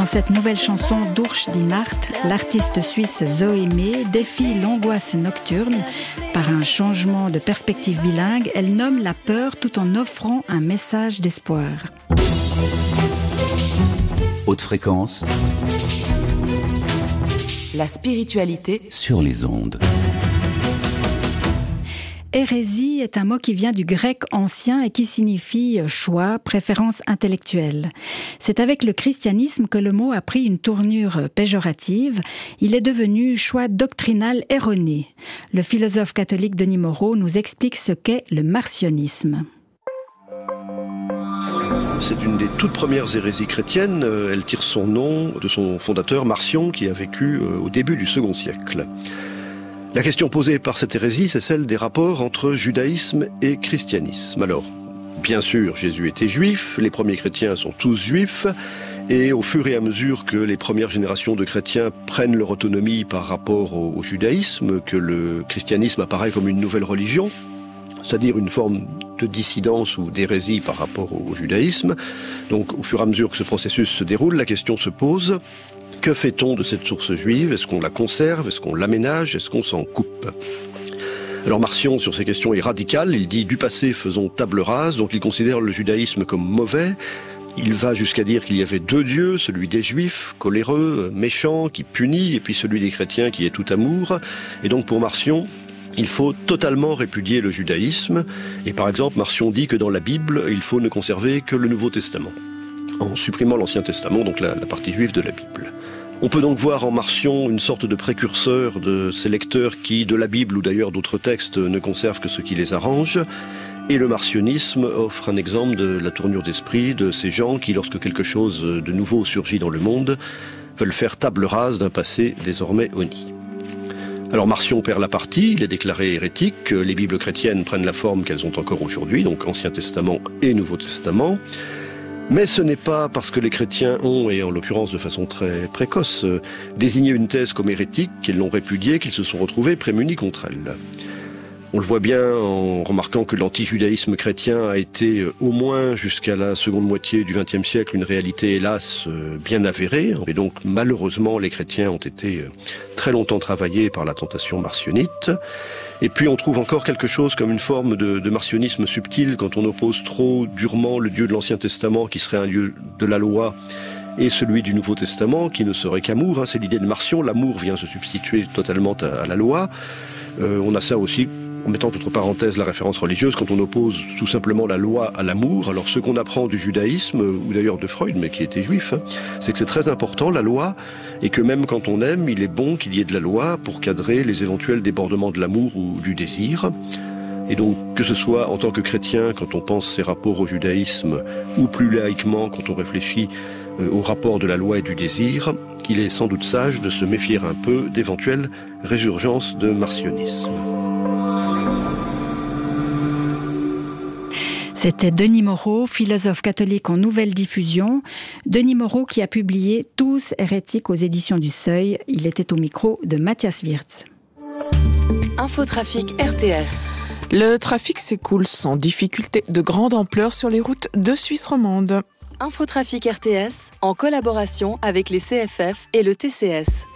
cette nouvelle chanson d'Urch die Nacht, l'artiste suisse Zoé May défie l'angoisse nocturne. Par un changement de perspective bilingue, elle nomme la peur tout en offrant un message d'espoir. Haute fréquence. La spiritualité sur les ondes. Hérésie est un mot qui vient du grec ancien et qui signifie choix, préférence intellectuelle. C'est avec le christianisme que le mot a pris une tournure péjorative. Il est devenu choix doctrinal erroné. Le philosophe catholique Denis Moreau nous explique ce qu'est le marcionisme. C'est une des toutes premières hérésies chrétiennes. Elle tire son nom de son fondateur Marcion, qui a vécu au début du second siècle. La question posée par cette hérésie, c'est celle des rapports entre judaïsme et christianisme. Alors, bien sûr, Jésus était juif, les premiers chrétiens sont tous juifs, et au fur et à mesure que les premières générations de chrétiens prennent leur autonomie par rapport au judaïsme, que le christianisme apparaît comme une nouvelle religion, c'est-à-dire une forme de dissidence ou d'hérésie par rapport au judaïsme. Donc, au fur et à mesure que ce processus se déroule, la question se pose: que fait-on de cette source juive? Est-ce qu'on la conserve? Est-ce qu'on l'aménage? Est-ce qu'on s'en coupe? Alors Marcion, sur ces questions, est radical. Il dit: du passé, faisons table rase. Donc il considère le judaïsme comme mauvais. Il va jusqu'à dire qu'il y avait deux dieux, celui des juifs, coléreux, méchant, qui punit, et puis celui des chrétiens, qui est tout amour. Et donc pour Marcion, il faut totalement répudier le judaïsme. Et par exemple, Marcion dit que dans la Bible, il faut ne conserver que le Nouveau Testament, en supprimant l'Ancien Testament, donc la partie juive de la Bible. On peut donc voir en Marcion une sorte de précurseur de ces lecteurs qui, de la Bible ou d'ailleurs d'autres textes, ne conservent que ce qui les arrange. Et le marcionisme offre un exemple de la tournure d'esprit de ces gens qui, lorsque quelque chose de nouveau surgit dans le monde, veulent faire table rase d'un passé désormais honni. Alors Marcion perd la partie, il est déclaré hérétique, les Bibles chrétiennes prennent la forme qu'elles ont encore aujourd'hui, donc Ancien Testament et Nouveau Testament. Mais ce n'est pas parce que les chrétiens ont, et en l'occurrence de façon très précoce, désigné une thèse comme hérétique, qu'ils l'ont répudiée, qu'ils se sont retrouvés prémunis contre elle. On le voit bien en remarquant que l'anti-judaïsme chrétien a été, au moins jusqu'à la seconde moitié du XXe siècle, une réalité hélas bien avérée. Et donc malheureusement, les chrétiens ont été très longtemps travaillés par la tentation marcionite. Et puis on trouve encore quelque chose comme une forme de marcionisme subtil quand on oppose trop durement le Dieu de l'Ancien Testament, qui serait un Dieu de la loi, et celui du Nouveau Testament, qui ne serait qu'amour. C'est l'idée de Marcion, l'amour vient se substituer totalement à la loi. On a ça aussi, en mettant entre parenthèses la référence religieuse, quand on oppose tout simplement la loi à l'amour. Alors ce qu'on apprend du judaïsme, ou d'ailleurs de Freud, mais qui était juif, c'est que c'est très important la loi, et que même quand on aime, il est bon qu'il y ait de la loi pour cadrer les éventuels débordements de l'amour ou du désir. Et donc, que ce soit en tant que chrétien, quand on pense ses rapports au judaïsme, ou plus laïquement, quand on réfléchit au rapport de la loi et du désir, il est sans doute sage de se méfier un peu d'éventuelles résurgences de marcionisme. C'était Denis Moreau, philosophe catholique en nouvelle diffusion. Denis Moreau qui a publié Tous hérétiques aux éditions du Seuil. Il était au micro de Mathias Wirtz. Infotrafic RTS. Le trafic s'écoule sans difficulté de grande ampleur sur les routes de Suisse romande. Infotrafic RTS en collaboration avec les CFF et le TCS.